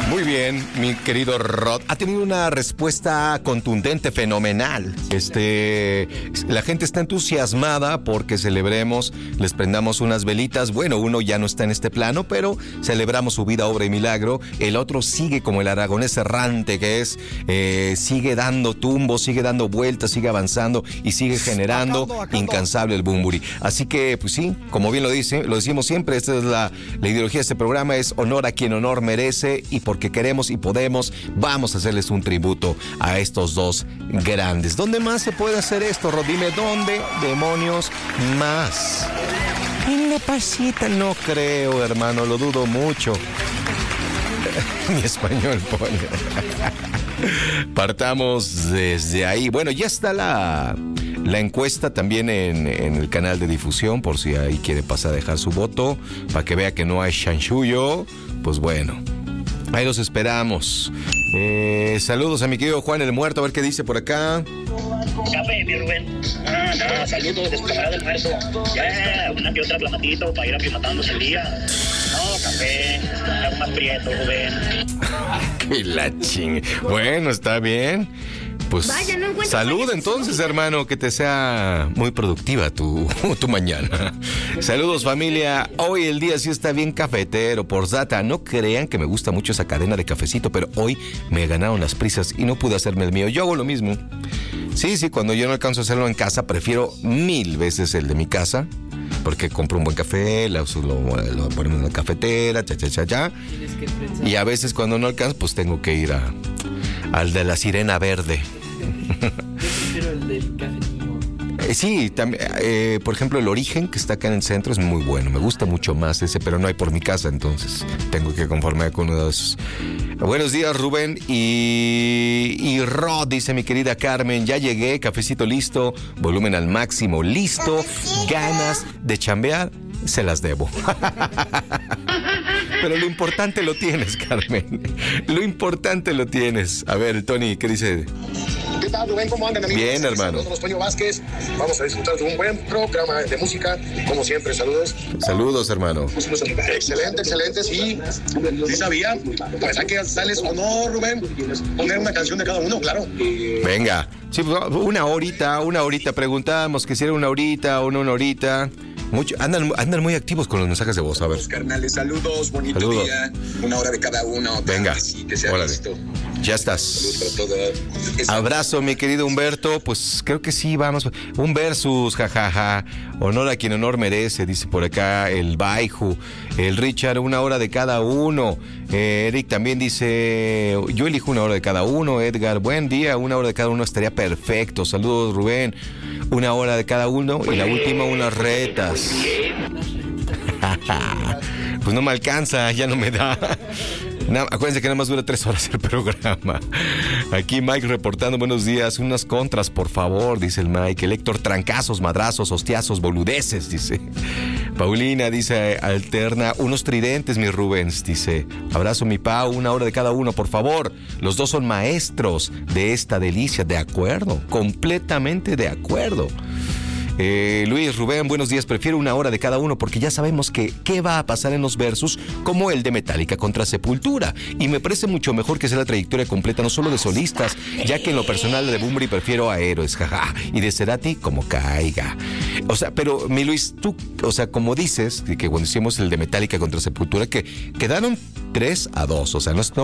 Muy bien, mi querido Rod. Ha tenido una respuesta contundente, fenomenal. La gente está entusiasmada porque celebremos, les prendamos unas velitas. Bueno, uno ya no está en este plano, pero celebramos su vida, obra y milagro. El otro sigue como el aragonés errante que es, sigue dando tumbos, sigue dando vueltas, sigue avanzando y sigue generando incansable el Bumburi. Así que, pues sí, como bien lo decimos siempre, esta es la ideología de este programa, es honor a quien honor merece, y porque queremos y podemos, vamos a hacerles un tributo a estos dos grandes. ¿Dónde más se puede hacer esto, Rod? Dime, ¿dónde demonios más? En la pasita no creo, hermano, lo dudo mucho. Mi español pone. Partamos desde ahí. Bueno, ya está la encuesta también en el canal de difusión, por si ahí quiere pasar a dejar su voto, para que vea que no hay chanchullo. Pues bueno, ahí los esperamos. Saludos a mi querido Juan el Muerto, a ver qué dice por acá. Café, mi Rubén. Saludos desde Camarada del Muerto. Ya, una que otra clamatito para ir aclimatándose el día. No, café, algo más prieto, Rubén. Que la ching. Bueno, está bien. Pues vaya, no salud entonces, hermano, que te sea muy productiva tu mañana. Saludos, familia. Hoy el día sí está bien cafetero. Por Zata, no crean que me gusta mucho esa cadena de cafecito, pero hoy me ganaron las prisas y no pude hacerme el mío. Yo hago lo mismo. Sí, cuando yo no alcanzo a hacerlo en casa, prefiero 1000 veces el de mi casa, porque compro un buen café, lo ponemos en la cafetera, cha. Y a veces cuando no alcanzo, pues tengo que ir al de la sirena verde. Yo prefiero el del cafetín. Sí, también, por ejemplo, el Origen, que está acá en el centro, es muy bueno. Me gusta mucho más ese, pero no hay por mi casa, entonces tengo que conformarme con uno de esos. Buenos días, Rubén y Rod, dice mi querida Carmen. Ya llegué, cafecito listo, volumen al máximo listo, ganas de chambear, se las debo. Pero lo importante lo tienes, Carmen. Lo importante lo tienes. A ver, Tony, ¿qué dice? ¿Qué tal, Rubén? ¿Cómo andan, amigos? Bien, hermano. Nosotros, Toño Vázquez. Vamos a disfrutar de un buen programa de música. Como siempre, saludos. Saludos, hermano. Excelente, sí. ¿Sí sabía? Pues hay que darles honor, Rubén. Poner una canción de cada uno, claro. Venga. Sí, una horita. Preguntamos que si era una horita o no una horita. Andan muy activos con los mensajes de voz, a ver. Los carnales, saludos, bonito día, 1 hora de cada uno. Venga, que sea órale. listo. Ya estás. Saludos para todos. Abrazo, mi querido Humberto. Pues creo que sí, vamos. Un versus, jajaja. Honor a quien honor merece, dice por acá el Baiju. El Richard, 1 hora de cada uno. Eric también dice, yo elijo 1 hora de cada uno. Edgar, buen día, 1 hora de cada uno estaría perfecto. Saludos, Rubén. 1 hora de cada uno. Y la última, unas retas. Pues no me alcanza, ya no me da. Acuérdense que nada más dura 3 horas el programa. Aquí Mike reportando, buenos días. Unas contras, por favor, dice el Mike. El Héctor, trancazos, madrazos, hostiazos, boludeces, dice. Paulina dice, alterna, unos tridentes, mi Rubens, dice. Abrazo, mi Pau, 1 hora de cada uno, por favor. Los dos son maestros de esta delicia. De acuerdo, completamente de acuerdo. Luis, Rubén, buenos días. Prefiero 1 hora de cada uno porque ya sabemos qué va a pasar en los versus, como el de Metallica contra Sepultura. Y me parece mucho mejor que sea la trayectoria completa, no solo de solistas, ya que en lo personal de Bumburi prefiero a Héroes, jaja, y de Cerati como caiga. O sea, pero mi Luis, tú, o sea, como dices, que cuando hicimos el de Metallica contra Sepultura, que quedaron 3-2, o sea, no